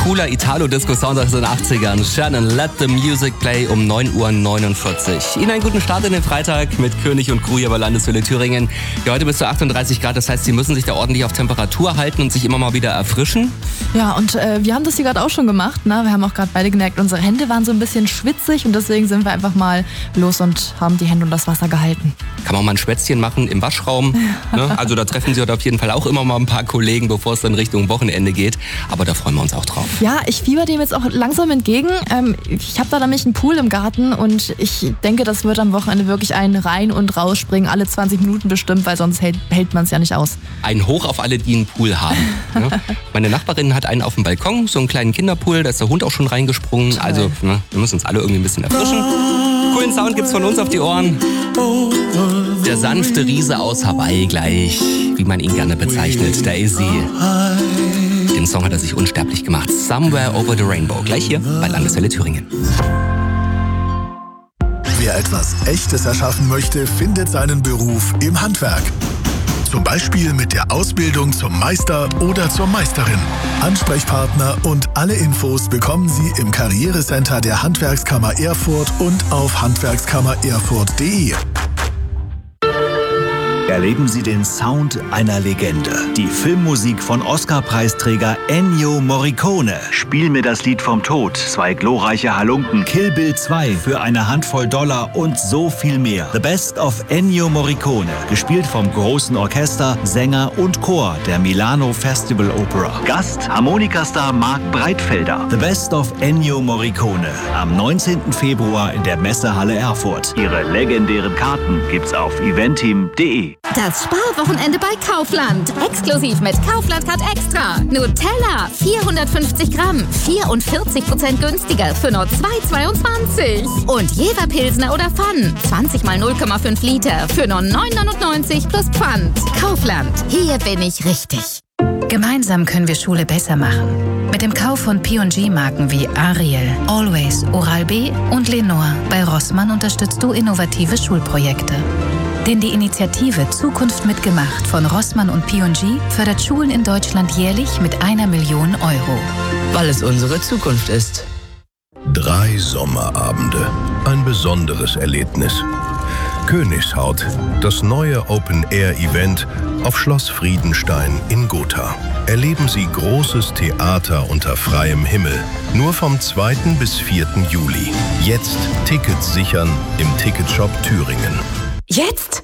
cooler Italo-Disco-Sound aus den 80ern. Shannon, Let the Music Play um 9:49 Uhr. Ihnen einen guten Start in den Freitag mit König und Crew hier bei Landeshölle Thüringen. Ja, heute bis zu 38 Grad, das heißt, Sie müssen sich da ordentlich auf Temperatur halten und sich immer mal wieder erfrischen. Ja, und wir haben das hier gerade auch schon gemacht. Ne? Wir haben auch gerade beide gemerkt, unsere Hände waren so ein bisschen schwitzig und deswegen sind wir einfach mal los und haben die Hände unter das Wasser gehalten. Kann man mal ein Schwätzchen machen im Waschraum. Ne? Also da treffen Sie heute auf jeden Fall auch immer mal ein paar Kollegen, bevor es dann Richtung Wochenende geht. Aber da freuen wir uns auch drauf. Ja, ich fieber dem jetzt auch langsam entgegen. Ich habe da nämlich einen Pool im Garten und ich denke, das wird am Wochenende wirklich ein Rein- und Rausspringen, alle 20 Minuten bestimmt, weil sonst hält man es ja nicht aus. Ein Hoch auf alle, die einen Pool haben. Ne? Meine Nachbarin hat einen auf dem Balkon, so einen kleinen Kinderpool, da ist der Hund auch schon reingesprungen. Toll. Also ne, wir müssen uns alle irgendwie ein bisschen erfrischen. Coolen Sound gibt's von uns auf die Ohren. Der sanfte Riese aus Hawaii gleich, wie man ihn gerne bezeichnet, der Izzy. Den Song hat er sich unsterblich gemacht. Somewhere Over the Rainbow. Gleich hier bei Landeshölle Thüringen. Wer etwas Echtes erschaffen möchte, findet seinen Beruf im Handwerk. Zum Beispiel mit der Ausbildung zum Meister oder zur Meisterin. Ansprechpartner und alle Infos bekommen Sie im Karrierecenter der Handwerkskammer Erfurt und auf handwerkskammererfurt.de. Erleben Sie den Sound einer Legende. Die Filmmusik von Oscar-Preisträger Ennio Morricone. Spiel mir das Lied vom Tod, 2 glorreiche Halunken, Kill Bill 2 für eine Handvoll $, und so viel mehr. The Best of Ennio Morricone. Gespielt vom großen Orchester, Sänger und Chor der Milano Festival Opera. Gast Harmonikastar Marc Breitfelder. The Best of Ennio Morricone. Am 19. Februar in der Messehalle Erfurt. Ihre legendären Karten gibt's auf eventim.de. Das Sparwochenende bei Kaufland. Exklusiv mit Kaufland Card Extra. Nutella 450 Gramm, 44% günstiger für nur 2,22. Und Jever Pilsner oder Pfann, 20 mal 0,5 Liter für nur 9,99 plus Pfand. Kaufland, hier bin ich richtig. Gemeinsam können wir Schule besser machen. Mit dem Kauf von P&G-Marken wie Ariel, Always, Oral-B und Lenore bei Rossmann unterstützt du innovative Schulprojekte. Denn die Initiative Zukunft mitgemacht von Rossmann und P&G fördert Schulen in Deutschland jährlich mit 1 Million Euro. Weil es unsere Zukunft ist. 3 Sommerabende. Ein besonderes Erlebnis. Königshaut, das neue Open-Air-Event auf Schloss Friedenstein in Gotha. Erleben Sie großes Theater unter freiem Himmel. Nur vom 2. bis 4. Juli. Jetzt Tickets sichern im Ticketshop Thüringen. Jetzt?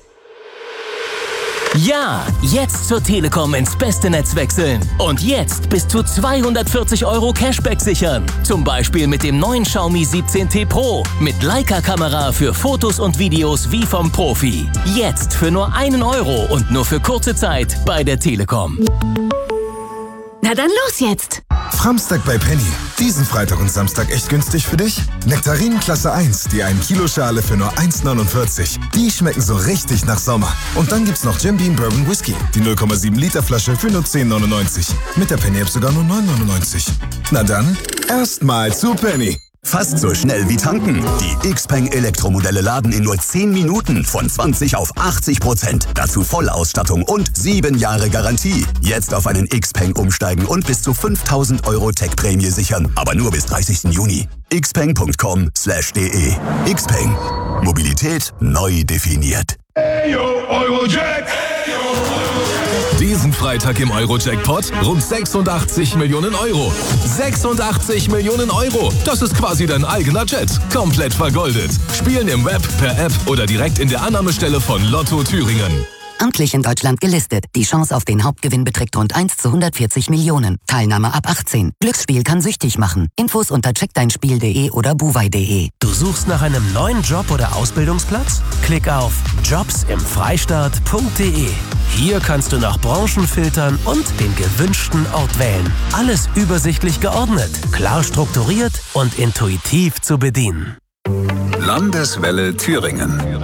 Ja, jetzt zur Telekom ins beste Netz wechseln. Und jetzt bis zu 240 € Cashback sichern. Zum Beispiel mit dem neuen Xiaomi 17T Pro. Mit Leica-Kamera für Fotos und Videos wie vom Profi. Jetzt für nur 1 € und nur für kurze Zeit bei der Telekom. Na dann los jetzt! Framstag bei Penny. Diesen Freitag und Samstag echt günstig für dich? Nektarinen Klasse 1, die 1 Kilo Schale für nur 1,49. Die schmecken so richtig nach Sommer. Und dann gibt's noch Jim Beam Bourbon Whisky. Die 0,7 Liter Flasche für nur 10,99. Mit der Penny-App sogar nur 9,99. Na dann, erstmal zu Penny. Fast so schnell wie tanken. Die Xpeng Elektromodelle laden in nur 10 Minuten von 20 auf 80%. Dazu Vollausstattung und 7 Jahre Garantie. Jetzt auf einen Xpeng umsteigen und bis zu 5.000 € Tech-Prämie sichern. Aber nur bis 30. Juni. xpeng.com/de. Xpeng. Mobilität neu definiert. Eyo, Eurojack! Diesen Freitag im Eurojackpot rund 86 Millionen €. 86 Millionen €! Das ist quasi dein eigener Jet. Komplett vergoldet. Spielen im Web, per App oder direkt in der Annahmestelle von Lotto Thüringen. Amtlich in Deutschland gelistet. Die Chance auf den Hauptgewinn beträgt rund 1 zu 140 Millionen. Teilnahme ab 18. Glücksspiel kann süchtig machen. Infos unter checkdeinspiel.de oder buwei.de. Du suchst nach einem neuen Job oder Ausbildungsplatz? Klick auf jobsimfreistaat.de. Hier kannst du nach Branchen filtern und den gewünschten Ort wählen. Alles übersichtlich geordnet, klar strukturiert und intuitiv zu bedienen. Landeswelle Thüringen.